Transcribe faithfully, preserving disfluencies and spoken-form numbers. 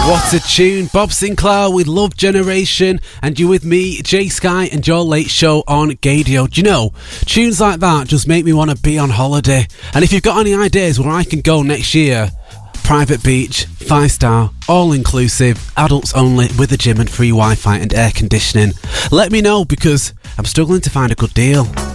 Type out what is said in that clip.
What a tune. Bob Sinclair with Love Generation, and you with me, Jay Sky, and your late show on Gadio. Do you know, tunes like that just make me want to be on holiday. And if you've got any ideas where I can go next year, private beach, five star, all inclusive, adults only, with a gym and free Wi-Fi and air conditioning, let me know, because I'm struggling to find a good deal.